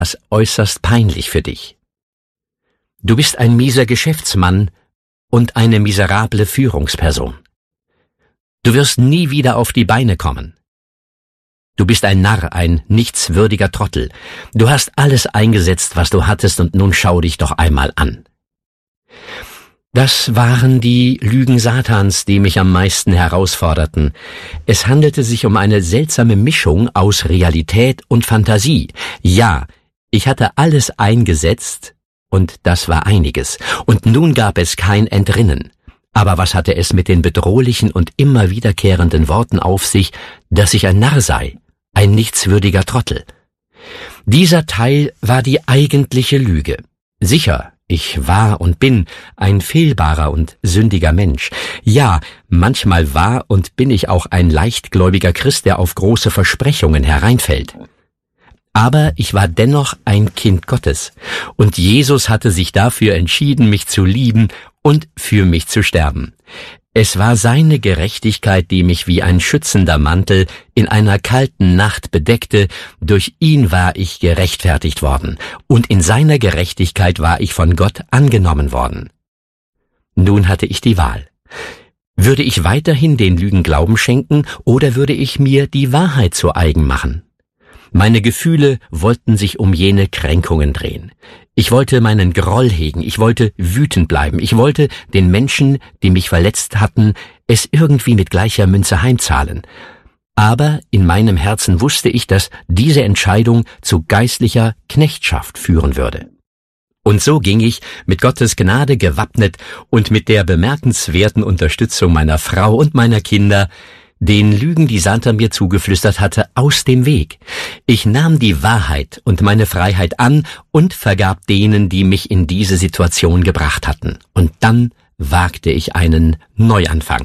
als äußerst peinlich für dich. Du bist ein mieser Geschäftsmann und eine miserable Führungsperson. Du wirst nie wieder auf die Beine kommen. Du bist ein Narr, ein nichtswürdiger Trottel. Du hast alles eingesetzt, was du hattest, und nun schau dich doch einmal an. Das waren die Lügen Satans, die mich am meisten herausforderten. Es handelte sich um eine seltsame Mischung aus Realität und Fantasie. Ja, ich hatte alles eingesetzt, und das war einiges, und nun gab es kein Entrinnen. Aber was hatte es mit den bedrohlichen und immer wiederkehrenden Worten auf sich, dass ich ein Narr sei, ein nichtswürdiger Trottel? Dieser Teil war die eigentliche Lüge. Sicher, ich war und bin ein fehlbarer und sündiger Mensch. Ja, manchmal war und bin ich auch ein leichtgläubiger Christ, der auf große Versprechungen hereinfällt. Aber ich war dennoch ein Kind Gottes, und Jesus hatte sich dafür entschieden, mich zu lieben und für mich zu sterben. Es war seine Gerechtigkeit, die mich wie ein schützender Mantel in einer kalten Nacht bedeckte. Durch ihn war ich gerechtfertigt worden, und in seiner Gerechtigkeit war ich von Gott angenommen worden. Nun hatte ich die Wahl. Würde ich weiterhin den Lügen Glauben schenken, oder würde ich mir die Wahrheit zu eigen machen? Meine Gefühle wollten sich um jene Kränkungen drehen. Ich wollte meinen Groll hegen, ich wollte wütend bleiben, ich wollte den Menschen, die mich verletzt hatten, es irgendwie mit gleicher Münze heimzahlen. Aber in meinem Herzen wusste ich, dass diese Entscheidung zu geistlicher Knechtschaft führen würde. Und so ging ich, mit Gottes Gnade gewappnet und mit der bemerkenswerten Unterstützung meiner Frau und meiner Kinder, den Lügen, die Satan mir zugeflüstert hatte, aus dem Weg. Ich nahm die Wahrheit und meine Freiheit an und vergab denen, die mich in diese Situation gebracht hatten. Und dann wagte ich einen Neuanfang.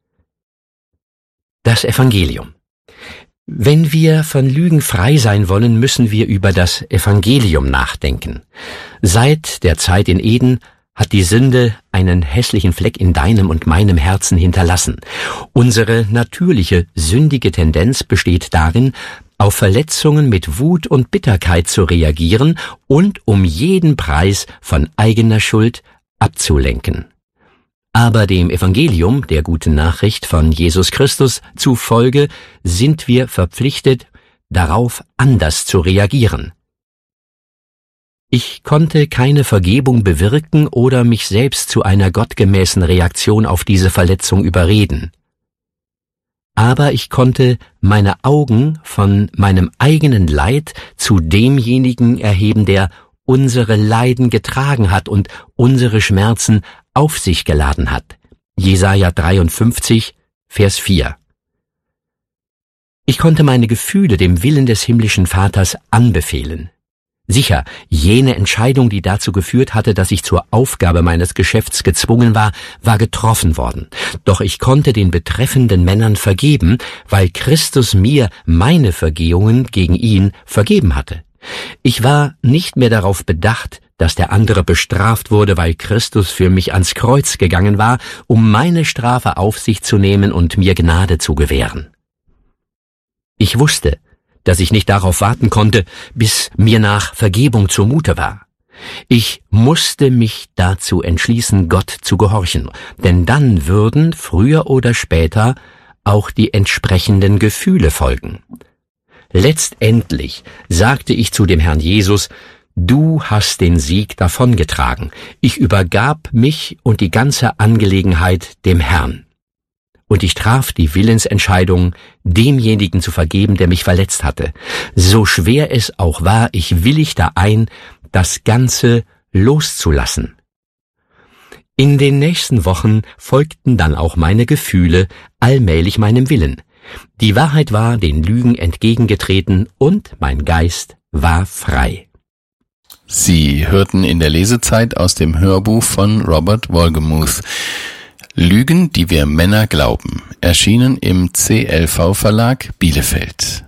Das Evangelium. Wenn wir von Lügen frei sein wollen, müssen wir über das Evangelium nachdenken. Seit der Zeit in Eden hat die Sünde einen hässlichen Fleck in deinem und meinem Herzen hinterlassen. Unsere natürliche, sündige Tendenz besteht darin, auf Verletzungen mit Wut und Bitterkeit zu reagieren und um jeden Preis von eigener Schuld abzulenken. Aber dem Evangelium, der guten Nachricht von Jesus Christus zufolge, sind wir verpflichtet, darauf anders zu reagieren. Ich konnte keine Vergebung bewirken oder mich selbst zu einer gottgemäßen Reaktion auf diese Verletzung überreden. Aber ich konnte meine Augen von meinem eigenen Leid zu demjenigen erheben, der unsere Leiden getragen hat und unsere Schmerzen auf sich geladen hat. Jesaja 53, Vers 4. Ich konnte meine Gefühle dem Willen des himmlischen Vaters anbefehlen. Sicher, jene Entscheidung, die dazu geführt hatte, dass ich zur Aufgabe meines Geschäfts gezwungen war, war getroffen worden. Doch ich konnte den betreffenden Männern vergeben, weil Christus mir meine Vergehungen gegen ihn vergeben hatte. Ich war nicht mehr darauf bedacht, dass der andere bestraft wurde, weil Christus für mich ans Kreuz gegangen war, um meine Strafe auf sich zu nehmen und mir Gnade zu gewähren. Ich wusste, dass ich nicht darauf warten konnte, bis mir nach Vergebung zumute war. Ich musste mich dazu entschließen, Gott zu gehorchen, denn dann würden früher oder später auch die entsprechenden Gefühle folgen. Letztendlich sagte ich zu dem Herrn Jesus: Du hast den Sieg davongetragen. Ich übergab mich und die ganze Angelegenheit dem Herrn. Und ich traf die Willensentscheidung, demjenigen zu vergeben, der mich verletzt hatte. So schwer es auch war, ich willigte ein, das Ganze loszulassen. In den nächsten Wochen folgten dann auch meine Gefühle allmählich meinem Willen. Die Wahrheit war den Lügen entgegengetreten und mein Geist war frei. Sie hörten in der Lesezeit aus dem Hörbuch von Robert Wolgemuth Lügen, die wir Männer glauben, erschienen im CLV Verlag Bielefeld.